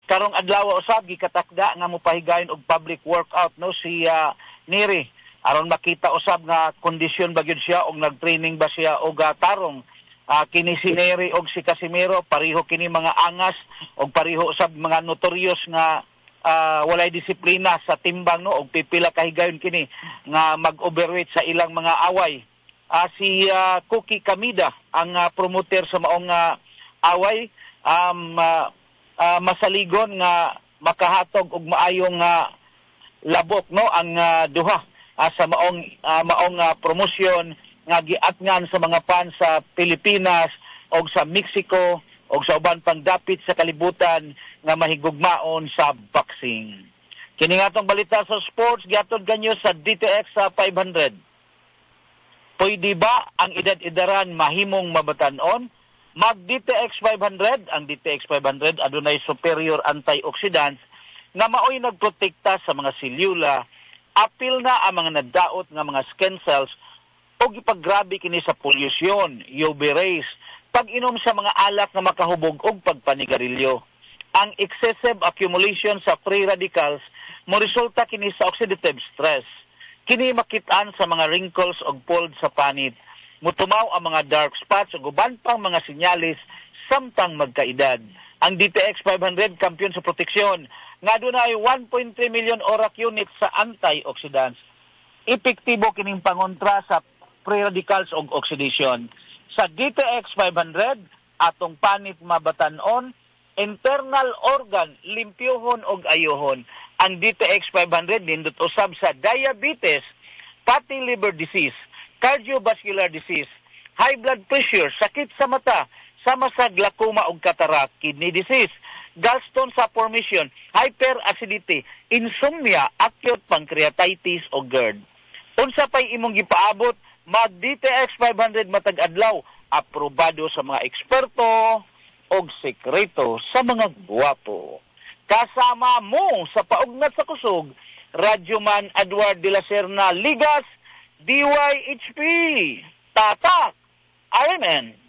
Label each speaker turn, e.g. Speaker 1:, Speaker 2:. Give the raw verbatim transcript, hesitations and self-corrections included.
Speaker 1: karong adlaw usab gikatakda nga mopahigayon og public workout no si uh, Neri aron makita usab nga kondisyon ba gyud siya og nagtraining ba siya og uh, tarong. Uh, kini si Neri og si Casimiro pareho kini mga angas og pareho usab mga notorious nga uh, walay disiplina sa timbang no og pipila ka higayon kini nga mag-overweight sa ilang mga away. Uh, si uh, Cookie Kamida ang uh, promoter sa maong uh, away um uh, uh, masaligon nga makahatog og maayong uh, labok no ang uh, duha uh, sa maong uh, maong uh, promosyon nga giatngan sa mga fans sa Pilipinas o sa Mexico o sa uban pang dapit sa kalibutan nga mahigugmaon sa boxing. Kini nga atong balita sa sports giatod kanyo sa D T X sa five hundred. Pwede ba ang edad-edaran mahimong mabatan-on? Mag-D T X five hundred, ang D T X five hundred adunay superior antioxidants nga maoy nagprotekta sa mga selyula, apil na ang mga nadaot nga mga skin cells o ipaggrabe kini sa pollution, U V rays, pag-inom sa mga alak nga makahubog og pagpanigarilyo. Ang excessive accumulation sa free radicals mo resulta kini sa oxidative stress. Kini makitaan sa mga wrinkles og fold sa panit. Mutumaw ang mga dark spots ug uban pang mga sinyalis samtang magkaedad. Ang D T X five hundred kampiyon sa proteksyon nga dunay one point three million ORAC units sa antioxidants. Epektibo kining pangontra sa free radicals og oxidation. Sa D T X five hundred, atong panit mabatan-on, internal organ limpyohon og ayohon. Ang D T X five hundred nindot usab sa diabetes, fatty liver disease, cardiovascular disease, high blood pressure, sakit sa mata, sama sa glaucoma og cataract, kidney disease, gallstone sa formation, hyperacidity, insomnia, acute pancreatitis o GERD. Unsa pay imong gipaabot, mag-D T X five hundred matag adlaw, aprobado sa mga eksperto og sekreto sa mga guwapo. Kasama mo sa paugnat sa kusog, Radyoman Edward de la Serna Ligas, D Y H P, Tatak, Iron Man.